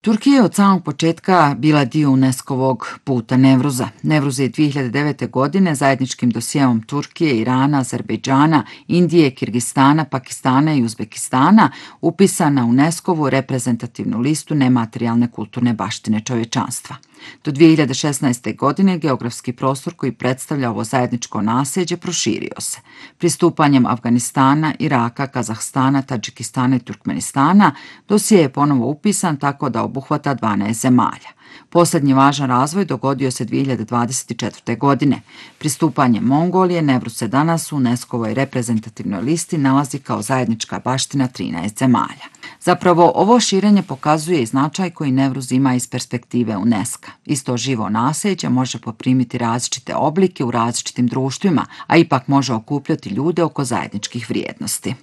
Turkija je od samog početka bila dio UNESCO-vog puta Nevruza. Nevruz je 2009. godine zajedničkim dosijeom Turkije, Irana, Azerbejdžana, Indije, Kirgistana, Pakistana i Uzbekistana upisan na UNESCO-vu reprezentativnu listu nematerijalne kulturne baštine čovječanstva. Do 2016. godine geografski prostor koji predstavlja ovo zajedničko nasljeđe proširio se. Pristupanjem Afganistana, Iraka, Kazahstana, Tadžikistana i Turkmenistana dosije je ponovo upisan tako da obuhvata 12 zemalja. Posljednji važan razvoj dogodio se 2024. godine. Pristupanjem Mongolije, Nevruz se danas u UNESCO-voj reprezentativnoj listi nalazi kao zajednička baština 13 zemalja. Zapravo, ovo širenje pokazuje i značaj koji Nevruz ima iz perspektive UNESCO. Isto živo nasljeđe može poprimiti različite oblike u različitim društvima, a ipak može okupljati ljude oko zajedničkih vrijednosti.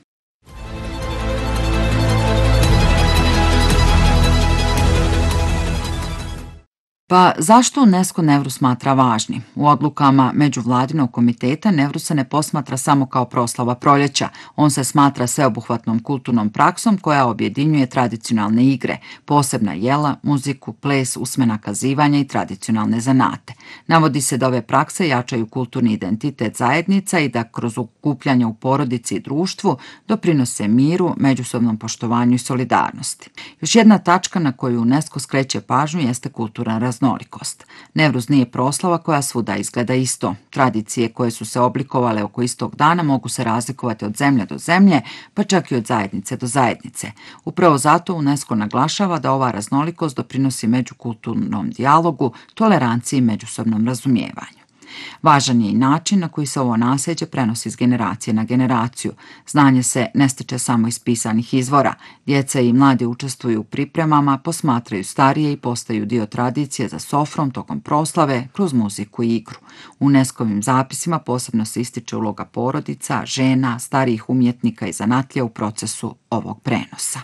Pa zašto UNESCO Nevruz smatra važnim? U odlukama Međuvladinog komiteta Nevruz se ne posmatra samo kao proslava proljeća. On se smatra sveobuhvatnom kulturnom praksom koja objedinjuje tradicionalne igre, posebna jela, muziku, ples, usmena kazivanja i tradicionalne zanate. Navodi se da ove prakse jačaju kulturni identitet zajednica i da kroz okupljanje u porodici i društvu doprinose miru, međusobnom poštovanju i solidarnosti. Još jedna tačka na koju UNESCO skreće pažnju jeste kulturna raznolikost. Nevruz nije proslava koja svuda izgleda isto. Tradicije koje su se oblikovale oko istog dana mogu se razlikovati od zemlje do zemlje, pa čak i od zajednice do zajednice. Upravo zato UNESCO naglašava da ova raznolikost doprinosi međukulturnom dijalogu, toleranciji i međusobnom razumijevanju. Važan je i način na koji se ovo nasljeđe prenosi iz generacije na generaciju. Znanje se ne stiče samo iz pisanih izvora. Djeca i mladi učestvuju u pripremama, posmatraju starije i postaju dio tradicije za sofrom tokom proslave kroz muziku i igru. U UNESCO-vim zapisima posebno se ističe uloga porodica, žena, starijih umjetnika i zanatlija u procesu ovog prenosa.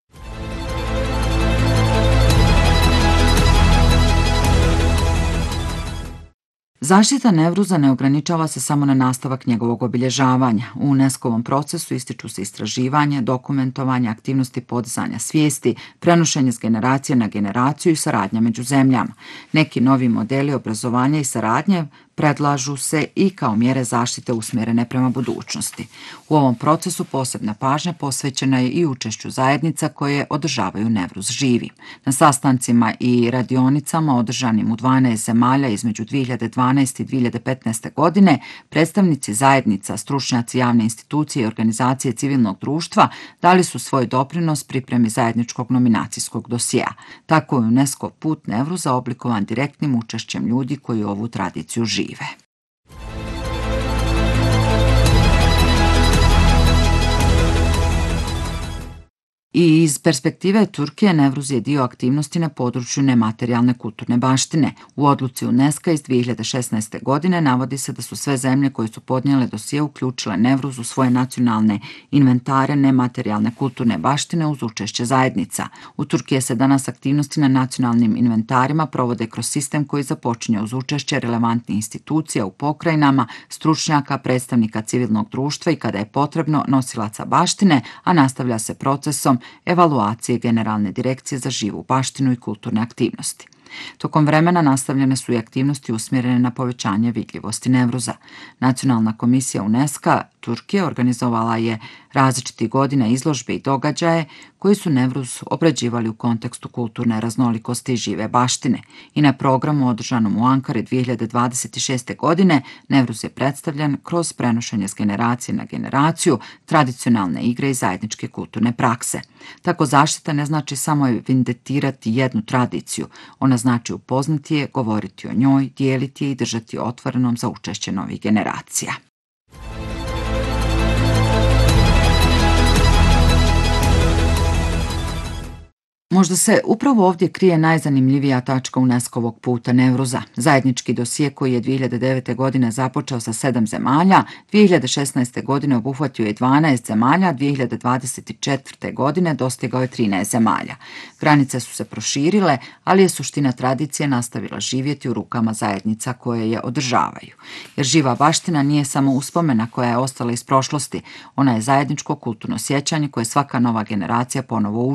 Zaštita Nevruza ne ograničava se samo na nastavak njegovog obilježavanja. U UNESCO-vom procesu ističu se istraživanje, dokumentovanje, aktivnosti podizanja svijesti, prenošenje s generacije na generaciju i saradnja među zemljama. Neki novi modeli obrazovanja i saradnje predlažu se i kao mjere zaštite usmjerene prema budućnosti. U ovom procesu posebna pažnja posvećena je i učešću zajednica koje održavaju Nevruz živi. Na sastancima i radionicama održanim u 12 zemalja između 2012. i 2015. godine predstavnici zajednica, stručnjaci javne institucije i organizacije civilnog društva dali su svoj doprinos pripremi zajedničkog nominacijskog dosjea. Tako je UNESCO put Nevruza oblikovan direktnim učešćem ljudi koji ovu tradiciju žive. I iz perspektive Turkije Nevruz je dio aktivnosti na području nematerijalne kulturne baštine. U odluci UNESCO iz 2016. godine navodi se da su sve zemlje koje su podnijele dosije uključile Nevruz u svoje nacionalne inventare nematerijalne kulturne baštine uz učešće zajednica. U Turkiji se danas aktivnosti na nacionalnim inventarima provode kroz sistem koji započinje uz učešće relevantnih institucija u pokrajinama, stručnjaka, predstavnika civilnog društva i kada je potrebno nosilaca baštine, a nastavlja se procesom evaluacije Generalne direkcije za živu baštinu i kulturne aktivnosti. Tokom vremena nastavljene su i aktivnosti usmjerene na povećanje vidljivosti Nevruza. Nacionalna komisija UNESCO Turkije organizovala je različitih godina izložbe i događaje koji su Nevruz obrađivali u kontekstu kulturne raznolikosti i žive baštine. I na programu održanom u Ankari 2026. godine Nevruz je predstavljen kroz prenošenje s generacije na generaciju, tradicionalne igre i zajedničke kulturne prakse. Tako zaštita ne znači samo evidentirati jednu tradiciju, ona znači upoznati je, govoriti o njoj, dijeliti je i držati otvorenom za učešće novih generacija. Možda se upravo ovdje krije najzanimljivija tačka UNESCO-vog puta Nevruza. Zajednički dosije koji je 2009. godine započeo sa 7 zemalja, 2016. godine obuhvatio je 12 zemalja, 2024. godine dostigao je 13 zemalja. Granice su se proširile, ali je suština tradicije nastavila živjeti u rukama zajednica koje je održavaju. Jer živa baština nije samo uspomena koja je ostala iz prošlosti, ona je zajedničko kulturno sjećanje koje svaka nova generacija ponovo